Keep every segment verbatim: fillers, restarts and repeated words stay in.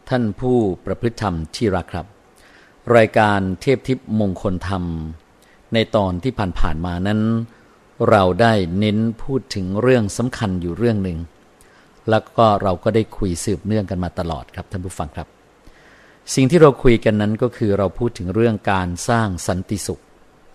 ท่านผู้ประพฤติธรรมที่รักครับรายการเทพทิพย์มงคลธรรมในตอนที่ผ่านๆมานั้นเราได้เน้นพูดถึงเรื่องสำคัญอยู่เรื่องหนึ่งแล้วก็เราก็ได้คุยสืบเนื่องกันมาตลอดครับท่านผู้ฟังครับสิ่งที่เราคุยกันนั้นก็คือเราพูดถึงเรื่องการสร้างสันติสุข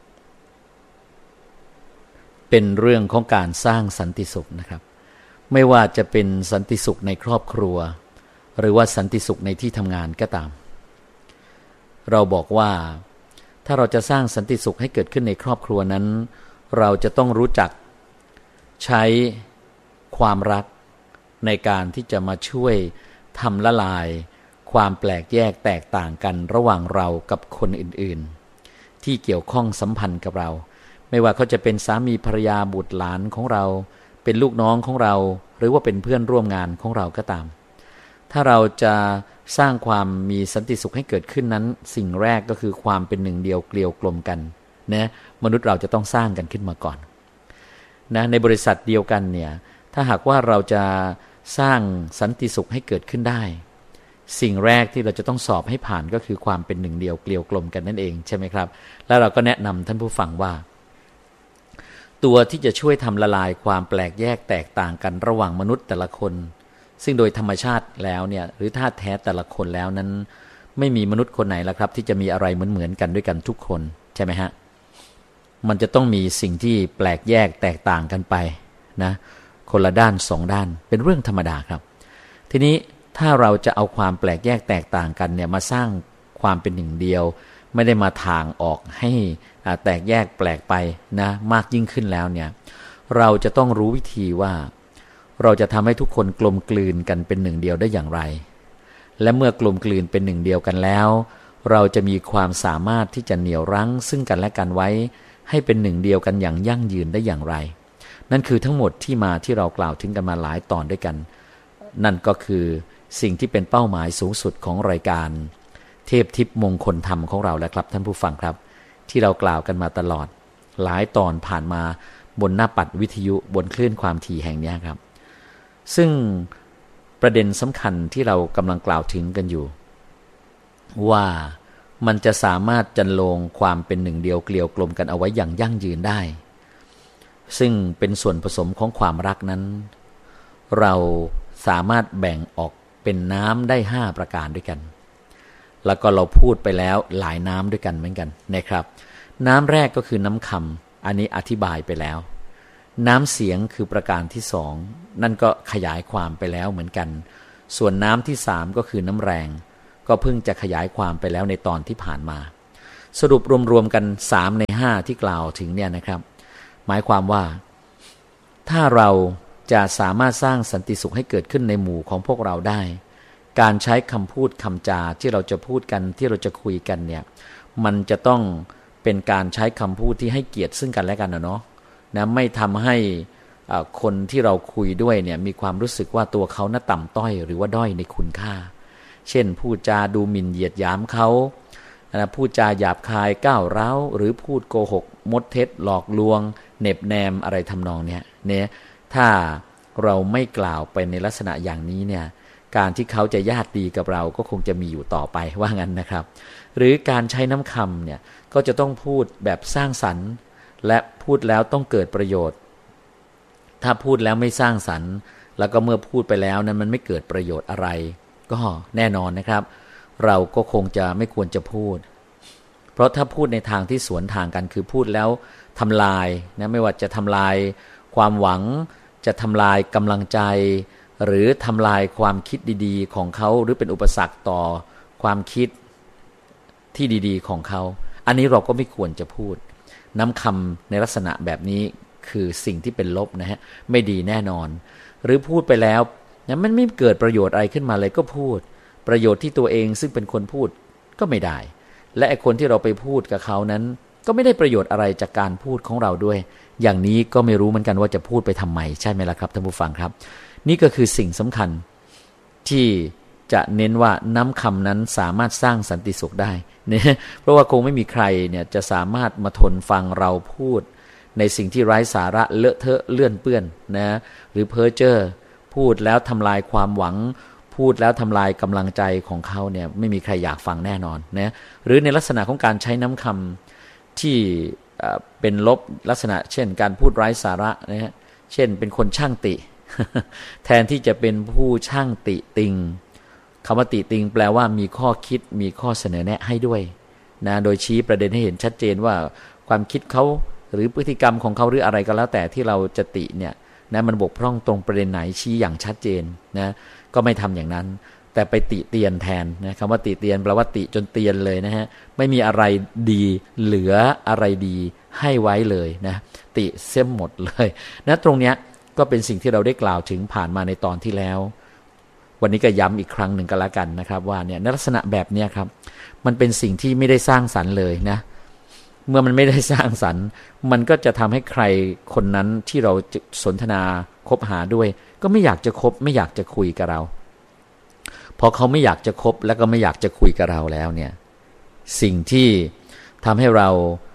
เป็นเรื่องของการสร้างสันติสุขนะครับไม่ว่าจะเป็นสันติสุขในครอบครัวหรือว่าสันติสุขในที่ทำงานก็ตามเราบอกว่าถ้าเราจะสร้างสันติสุขให้เกิดขึ้นในครอบครัวนั้นเราจะต้องรู้จักใช้ความรักในการที่จะมาช่วยทำละลายความแปลกแยกแตกต่างกันระหว่างเรากับคนอื่นๆที่เกี่ยวข้องสัมพันธ์กับเราไม่ว่าเขาจะเป็นสามีภรรยาบุตรหลานของเราเป็นลูกน้องของเราหรือว่าเป็นเพื่อนร่วมงานของเราก็ตามถ้าเราจะสร้างความมีสันติสุขให้เกิดขึ้นนั้นสิ่งแรกก็คือความเป็นหนึ่งเดียวเกลียวกลมกันนะมนุษย์เราจะต้องสร้างกันขึ้นมาก่อนนะในบริษัทเดียวกันเนี่ยถ้าหากว่าเราจะสร้างสันติสุขให้เกิดขึ้นได้สิ่งแรกที่เราจะต้องสอบให้ผ่านก็คือความเป็นหนึ่งเดียวเกลียวกลมกันนั่นเองใช่ไหมครับแล้วเราก็แนะนำท่านผู้ฟังว่าตัวที่จะช่วยทำละลายความแปลกแยกแตกต่างกันระหว่างมนุษย์แต่ละคนซึ่งโดยธรรมชาติแล้วเนี่ยหรือธาตุแท้แต่ละคนแล้วนั้นไม่มีมนุษย์คนไหนละครับที่จะมีอะไรเหมือนๆกันด้วยกันทุกคนใช่ไหมฮะมันจะต้องมีสิ่งที่แปลกแยกแตกต่างกันไปนะคนละด้านสองด้านเป็นเรื่องธรรมดาครับทีนี้ถ้าเราจะเอาความแปลกแยกแตกต่างกันเนี่ยมาสร้างความเป็นหนึ่งเดียวไม่ได้มาทางออกให้แตกแยกแปลกไปนะมากยิ่งขึ้นแล้วเนี่ยเราจะต้องรู้วิธีว่าเราจะทำให้ทุกคนกลมกลืนกันเป็นหนึ่งเดียวได้อย่างไรและเมื่อกลมกลืนเป็นหนึ่งเดียวกันแล้วเราจะมีความสามารถที่จะเหนี่ยวรั้งซึ่งกันและกันไว้ให้เป็นหนึ่งเดียวกันอย่างยั่งยืนได้อย่างไรนั่นคือทั้งหมดที่มาที่เรากล่าวถึงกันมาหลายตอนด้วยกันนั่นก็คือสิ่งที่เป็นเป้าหมายสูงสุดของรายการเทพทิพย์มงคลธรรมของเราแล้วครับท่านผู้ฟังครับที่เรากล่าวกันมาตลอดหลายตอนผ่านมาบนหน้าปัดวิทยุบนคลื่นความถี่แห่งนี้ครับซึ่งประเด็นสำคัญที่เรากำลังกล่าวถึงกันอยู่ว่ามันจะสามารถจันลงความเป็นหนึ่งเดียวเกลียวกลมกันเอาไว้อย่างยั่งยืนได้ซึ่งเป็นส่วนผสมของความรักนั้นเราสามารถแบ่งออกเป็นน้ำได้ห้าประการด้วยกันแล้วก็เราพูดไปแล้วหลายน้ำด้วยกันเหมือนกันนะครับน้ำแรกก็คือน้ำคำอันนี้อธิบายไปแล้วน้ำเสียงคือประการที่สองนั่นก็ขยายความไปแล้วเหมือนกันส่วนน้ำที่สามก็คือน้ำแรงก็เพิ่งจะขยายความไปแล้วในตอนที่ผ่านมาสรุปรวมๆกันสามในห้าที่กล่าวถึงเนี่ยนะครับหมายความว่าถ้าเราจะสามารถสร้างสันติสุขให้เกิดขึ้นในหมู่ของพวกเราได้การใช้คำพูดคำจาที่เราจะพูดกันที่เราจะคุยกันเนี่ยมันจะต้องเป็นการใช้คำพูดที่ให้เกียรติซึ่งกันและกันนะเนาะนะไม่ทำให้คนที่เราคุยด้วยเนี่ยมีความรู้สึกว่าตัวเขาน่าต่ำต้อยหรือว่าด้อยในคุณค่าเช่นพูดจาดูหมิ่นเหยียดหยามเขานะพูดจาหยาบคายก้าวร้าวหรือพูดโกหกมดเท็จหลอกลวงเหน็บแนมอะไรทำนองเนี้ยเนี่ยถ้าเราไม่กล่าวไปในลักษณะอย่างนี้เนี่ยการที่เขาจะญาติดีกับเราก็คงจะมีอยู่ต่อไปว่างั้นนะครับหรือการใช้น้ำคำเนี่ยก็จะต้องพูดแบบสร้างสรรค์และพูดแล้วต้องเกิดประโยชน์ถ้าพูดแล้วไม่สร้างสรรค์แล้วก็เมื่อพูดไปแล้วนั้นมันไม่เกิดประโยชน์อะไรก็แน่นอนนะครับเราก็คงจะไม่ควรจะพูดเพราะถ้าพูดในทางที่สวนทางกันคือพูดแล้วทำลายนะไม่ว่าจะทำลายความหวังจะทำลายกำลังใจหรือทำลายความคิดดีๆของเขาหรือเป็นอุปสรรคต่อความคิดที่ดีๆของเขาอันนี้เราก็ไม่ควรจะพูดน้ำคำในลักษณะแบบนี้คือสิ่งที่เป็นลบนะฮะไม่ดีแน่นอนหรือพูดไปแล้วนะมันไม่เกิดประโยชน์อะไรขึ้นมาเลยก็พูดประโยชน์ที่ตัวเองซึ่งเป็นคนพูดก็ไม่ได้และไอ้คนที่เราไปพูดกับเขานั้นก็ไม่ได้ประโยชน์อะไรจากการพูดของเราด้วยอย่างนี้ก็ไม่รู้เหมือนกันว่าจะพูดไปทำไมใช่ไหมล่ะครับท่านผู้ฟังครับนี่ก็คือสิ่งสำคัญที่จะเน้นว่าน้ำคำนั้นสามารถสร้างสันติสุขได้เนี่ยเพราะว่าคงไม่มีใครเนี่ยจะสามารถมาทนฟังเราพูดในสิ่งที่ไร้สาระเลอะเทอะเลื่อนเปื้อนนะหรือเพ้อเจ้อพูดแล้วทำลายความหวังพูดแล้วทำลายกำลังใจของเขาเนี่ยไม่มีใครอยากฟังแน่นอนนะหรือในลักษณะของการใช้น้ำคำที่เป็นลบลักษณะเช่นการพูดไร้สาระนะฮะเช่นเป็นคนช่างติ แทนที่จะเป็นผู้ช่างติติงคำว่าติติงแปลว่ามีข้อคิดมีข้อเสนอแนะให้ด้วยนะโดยชี้ประเด็นให้เห็นชัดเจนว่าความคิดเขาหรือพฤติกรรมของเขาหรืออะไรก็แล้วแต่ที่เราจะติเนี่ยนะมันบกพร่องตรงประเด็นไหนชี้อย่างชัดเจนนะก็ไม่ทำอย่างนั้นแต่ไปติเตียนแทนนะคำว่าติเตียนแปลว่าติจนเตียนเลยนะฮะไม่มีอะไรดีเหลืออะไรดีให้ไว้เลยนะติเส้มหมดเลยนะตรงเนี้ยก็เป็นสิ่งที่เราได้กล่าวถึงผ่านมาในตอนที่แล้ววันนี้ก็ย้ำอีกครั้งหนึ่งก็แล้วกันนะครับว่าเนี่ยในลักษณะแบบนี้ครับมันเป็นสิ่งที่ไม่ได้สร้างสรรค์เลยนะเมื่อมันไม่ได้สร้างสรรค์มันก็จะทำให้ใครคนนั้นที่เราสนทนาคบหาด้วยก็ไม่อยากจะคบไม่อยากจะคุยกับเราพอเขาไม่อยากจะคบแล้วก็ไม่อยากจะคุยกับเราแล้วเนี่ยสิ่งที่ทำให้เรา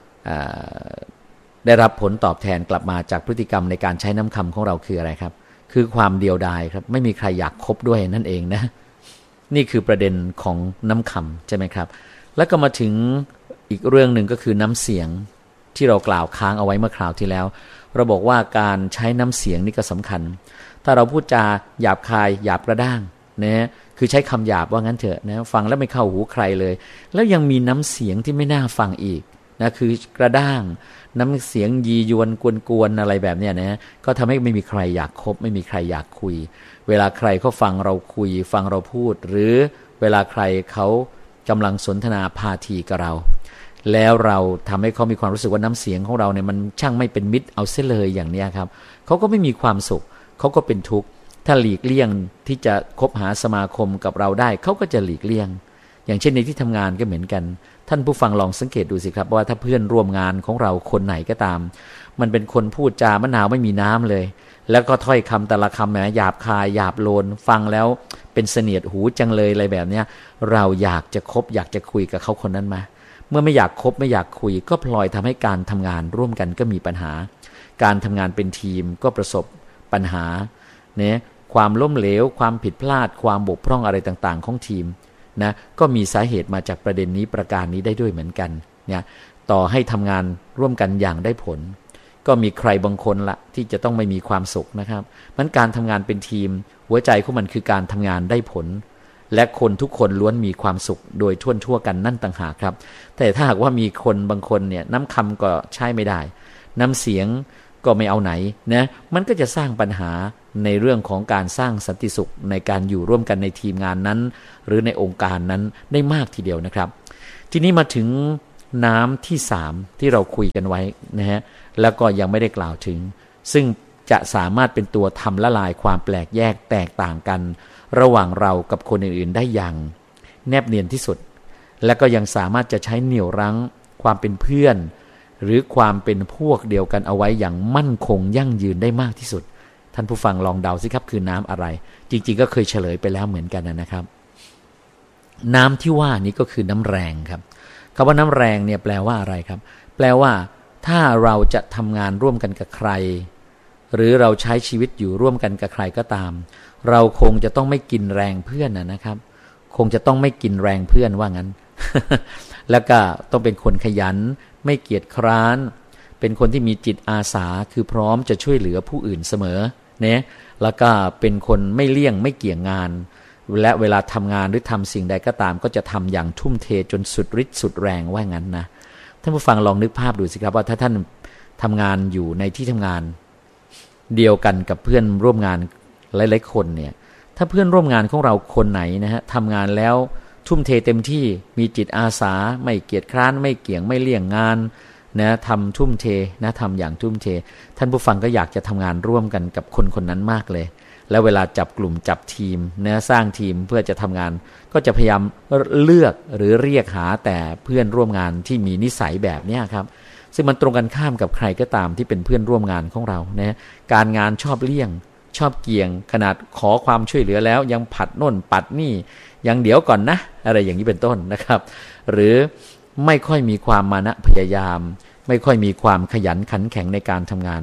ได้รับผลตอบแทนกลับมาจากพฤติกรรมในการใช้น้ำคำของเราคืออะไรครับคือความเดียวดายครับไม่มีใครอยากคบด้วยนั่นเองนะนี่คือประเด็นของน้ำคำใช่ไหมครับแล้วก็มาถึงอีกเรื่องหนึ่งก็คือน้ำเสียงที่เรากล่าวค้างเอาไว้เมื่อคราวที่แล้วเราบอกว่าการใช้น้ำเสียงนี่ก็สำคัญถ้าเราพูดจาหยาบคายหยาบกระด้างนะคือใช้คำหยาบว่างั้นเถอะนะฟังแล้วไม่เข้าหูใครเลยแล้วยังมีน้ำเสียงที่ไม่น่าฟังอีกนะคือกระด้างน้ำเสียงยียวนกวนๆอะไรแบบเนี้ยนะก็ทำให้ไม่มีใครอยากคบไม่มีใครอยากคุยเวลาใครเขาฟังเราคุยฟังเราพูดหรือเวลาใครเขากำลังสนทนาพาทีกับเราแล้วเราทำให้เขามีความรู้สึกว่าน้ำเสียงของเราเนี่ยมันช่างไม่เป็นมิตรเอาเสียเลยอย่างนี้ครับเขาก็ไม่มีความสุขเขาก็เป็นทุกข์ถ้าหลีกเลี่ยงที่จะคบหาสมาคมกับเราได้เขาก็จะหลีกเลี่ยงอย่างเช่นในที่ทำงานก็เหมือนกันท่านผู้ฟังลองสังเกตดูสิครับว่าถ้าเพื่อนร่วมงานของเราคนไหนก็ตามมันเป็นคนพูดจามะนาวไม่มีน้ำเลยแล้วก็ถ้อยคำแต่ละคำแหมหยาบคายหยาบโลนฟังแล้วเป็นเสนียดหูจังเลยอะไรแบบนี้เราอยากจะคบอยากจะคุยกับเขาคนนั้นมาเมื่อไม่อยากคบไม่อยากคุยก็พลอยทำให้การทำงานร่วมกันก็มีปัญหาการทำงานเป็นทีมก็ประสบปัญหาเนี่ยความล้มเหลวความผิดพลาดความบกพร่องอะไรต่างๆของทีมนะก็มีสาเหตุมาจากประเด็นนี้ประการนี้ได้ด้วยเหมือนกันเนี่ยต่อให้ทำงานร่วมกันอย่างได้ผลก็มีใครบางคนละที่จะต้องไม่มีความสุขนะครับมันการทำงานเป็นทีมหัวใจของมันคือการทำงานได้ผลและคนทุกคนล้วนมีความสุขโดยทั่วทั่วกันนั่นต่างหากครับแต่ถ้าหากว่ามีคนบางคนเนี่ยน้ำคำก็ใช้ไม่ได้น้ำเสียงก็ไม่เอาไหนนะมันก็จะสร้างปัญหาในเรื่องของการสร้างสันติสุขในการอยู่ร่วมกันในทีมงานนั้นหรือในองค์การนั้นได้มากทีเดียวนะครับทีนี้มาถึงน้ำที่สามที่เราคุยกันไว้นะฮะแล้วก็ยังไม่ได้กล่าวถึงซึ่งจะสามารถเป็นตัวทำละลายความแปลกแยกแตกต่างกันระหว่างเรากับคนอื่นๆได้อย่างแนบเนียนที่สุดและก็ยังสามารถจะใช้เหนี่ยวรั้งความเป็นเพื่อนหรือความเป็นพวกเดียวกันเอาไว้อย่างมั่นคงยั่งยืนได้มากที่สุดท่านผู้ฟังลองเดาสิครับคือน้ำอะไรจริงๆก็เคยเฉลยไปแล้วเหมือนกันนะครับน้ำที่ว่านี้ก็คือน้ำแรงครับคำว่าน้ำแรงเนี่ยแปลว่าอะไรครับแปลว่าถ้าเราจะทำงานร่วมกันกับใครหรือเราใช้ชีวิตอยู่ร่วมกันกับใครก็ตามเราคงจะต้องไม่กินแรงเพื่อนนะครับคงจะต้องไม่กินแรงเพื่อนว่างั้น แล้วก็ต้องเป็นคนขยันไม่เกียจคร้านเป็นคนที่มีจิตอาสาคือพร้อมจะช่วยเหลือผู้อื่นเสมอเนี่ยแล้วก็เป็นคนไม่เลี่ยงไม่เกี่ยงงานและเวลาทำงานหรือทำสิ่งใดก็ตามก็จะทำอย่างทุ่มเทจนสุดฤทธิ์สุดแรงว่างั้นนะท่านผู้ฟังลองนึกภาพดูสิครับว่าถ้าท่านทำงานอยู่ในที่ทำงานเดียวกันกับเพื่อนร่วมงานหลายๆคนเนี่ยถ้าเพื่อนร่วมงานของเราคนไหนนะฮะทำงานแล้วทุ่มเทเต็มที่มีจิตอาสาไม่เกียจคร้านไม่เกี่ยงไม่เลี่ยงงานนะทำทุ่มเทนะทำอย่างทุ่มเทท่านผู้ฟังก็อยากจะทำงานร่วมกันกับคนคนนั้นมากเลยแล้วเวลาจับกลุ่มจับทีมนะสร้างทีมเพื่อจะทำงานก็จะพยายามเลือกหรือเรียกหาแต่เพื่อนร่วมงานที่มีนิสัยแบบนี้ครับซึ่งมันตรงกันข้ามกับใครก็ตามที่เป็นเพื่อนร่วมงานของเรานะการงานชอบเลี่ยงชอบเกี่ยงขนาดขอความช่วยเหลือแล้วยังผัดโน่นปัดนี่ยังเดี๋ยวก่อนนะอะไรอย่างนี้เป็นต้นนะครับหรือไม่ค่อยมีความมานะพยายามไม่ค่อยมีความขยันขันแข็งในการทำงาน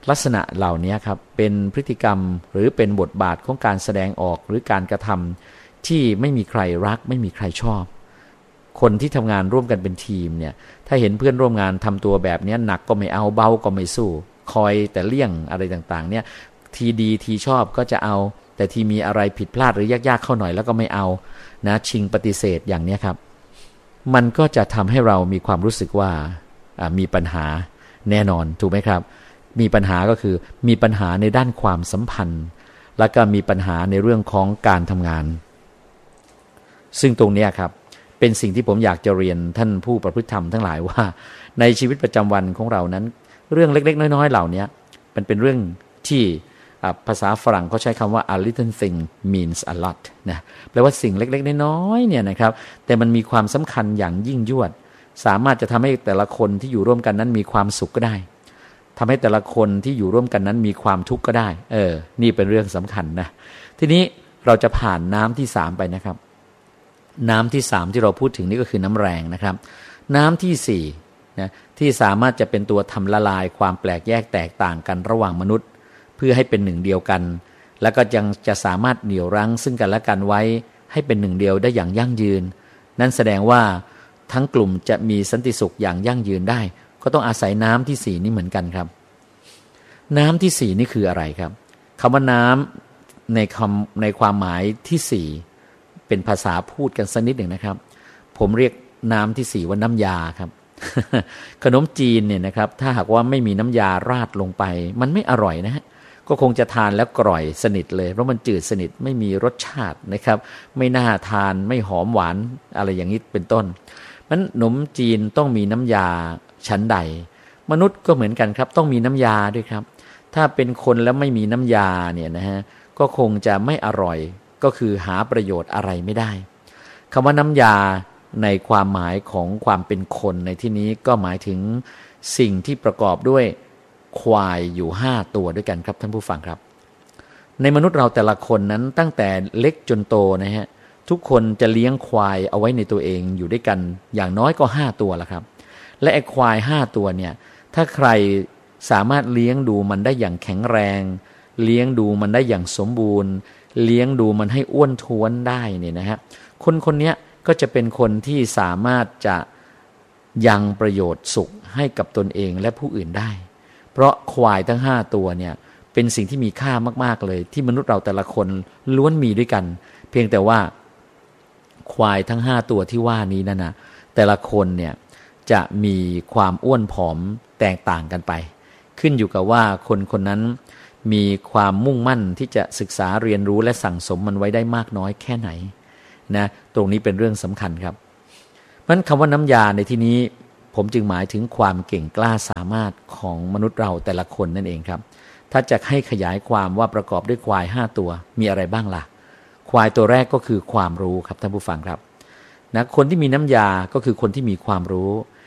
ลักษณะเหล่านี้ครับเป็นพฤติกรรมหรือเป็นบทบาทของการแสดงออกหรือการกระทำที่ไม่มีใครรักไม่มีใครชอบคนที่ทำงานร่วมกันเป็นทีมเนี่ยถ้าเห็นเพื่อนร่วมงานทำตัวแบบนี้หนักก็ไม่เอาเบาก็ไม่สู้คอยแต่เลี่ยงอะไรต่างๆเนี่ยทีดีทีชอบก็จะเอาแต่ทีมีอะไรผิดพลาดหรือยากๆเข้าหน่อยแล้วก็ไม่เอานะชิงปฏิเสธอย่างนี้ครับมันก็จะทำให้เรามีความรู้สึกว่ามีปัญหาแน่นอนถูกไหมครับมีปัญหาก็คือมีปัญหาในด้านความสัมพันธ์แล้วก็มีปัญหาในเรื่องของการทำงานซึ่งตรงนี้ครับเป็นสิ่งที่ผมอยากจะเรียนท่านผู้ประพฤติธรรมทั้งหลายว่าในชีวิตประจำวันของเรานั้นเรื่องเล็กๆน้อยๆเหล่านี้มันเป็นเรื่องที่ภาษาฝรั่งเขาใช้คำว่า a little thing means a lot นะแปลว่าสิ่งเล็กๆน้อยๆเนี่ยนะครับแต่มันมีความสำคัญอย่างยิ่งยวดสามารถจะทำให้แต่ละคนที่อยู่ร่วมกันนั้นมีความสุขก็ได้ทำให้แต่ละคนที่อยู่ร่วมกันนั้นมีความทุกข์ก็ได้เออนี่เป็นเรื่องสำคัญนะทีนี้เราจะผ่านน้ำที่สามไปนะครับน้ำที่สามที่เราพูดถึงนี่ก็คือน้ำแรงนะครับน้ำที่สี่นะที่สามารถจะเป็นตัวทำละลายความแปลกแยกแตกต่างกันระหว่างมนุษย์เพื่อให้เป็นหนึ่งเดียวกันแล้วก็ยังจะสามารถเหนี่ยวรั้งซึ่งกันและกันไว้ให้เป็นหนึ่งเดียวได้อย่างยั่งยืนนั่นแสดงว่าทั้งกลุ่มจะมีสันติสุขอย่างยั่งยืนได้ก็ต้องอาศัยน้ำที่สี่นี้เหมือนกันครับน้ำที่สี่นี่คืออะไรครับคำว่าน้ำในคำในความหมายที่สี่เป็นภาษาพูดกันสักนิดหนึ่งนะครับผมเรียกน้ำที่สี่ว่าน้ำยาครับ ขนมจีนเนี่ยนะครับถ้าหากว่าไม่มีน้ำยาราดลงไปมันไม่อร่อยนะฮะก็คงจะทานแล้วกร่อยสนิทเลยเพราะมันจืดสนิทไม่มีรสชาตินะครับไม่น่าทานไม่หอมหวานอะไรอย่างนี้เป็นต้นมันขนมจีนต้องมีน้ำยาชั้นใดมนุษย์ก็เหมือนกันครับต้องมีน้ำยาด้วยครับถ้าเป็นคนแล้วไม่มีน้ำยาเนี่ยนะฮะก็คงจะไม่อร่อยก็คือหาประโยชน์อะไรไม่ได้คำว่าน้ำยาในความหมายของความเป็นคนในที่นี้ก็หมายถึงสิ่งที่ประกอบด้วยควายอยู่ห้าตัวด้วยกันครับท่านผู้ฟังครับในมนุษย์เราแต่ละคนนั้นตั้งแต่เล็กจนโตนะฮะทุกคนจะเลี้ยงควายเอาไว้ในตัวเองอยู่ด้วยกันอย่างน้อยก็ห้าตัวละครับและไอ้ควายห้าตัวเนี่ยถ้าใครสามารถเลี้ยงดูมันได้อย่างแข็งแรงเลี้ยงดูมันได้อย่างสมบูรณ์เลี้ยงดูมันให้อ้วนท้วนได้เนี่ยนะฮะคนคนนี้ก็จะเป็นคนที่สามารถจะยังประโยชน์สุขให้กับตนเองและผู้อื่นได้เพราะควายทั้งห้าตัวเนี่ยเป็นสิ่งที่มีค่ามากๆเลยที่มนุษย์เราแต่ละคนล้วนมีด้วยกันเพียงแต่ว่าควายทั้งห้าตัวที่ว่านี้นั่นนะแต่ละคนเนี่ยจะมีความอ้วนผอมแตกต่างกันไปขึ้นอยู่กับว่าคนคนนั้นมีความมุ่งมั่นที่จะศึกษาเรียนรู้และสั่งสมมันไว้ได้มากน้อยแค่ไหนนะตรงนี้เป็นเรื่องสำคัญครับเพราะฉะนั้นคำว่าน้ำยาในที่นี้ผมจึงหมายถึงความเก่งกล้าสามารถของมนุษย์เราแต่ละคนนั่นเองครับถ้าจะให้ขยายความว่าประกอบด้วยควายห้าตัวมีอะไรบ้างล่ะควายตัวแรกก็คือความรู้ครับท่านผู้ฟังครับนะคนที่มีน้ำยาก็คือคนที่มีความรู้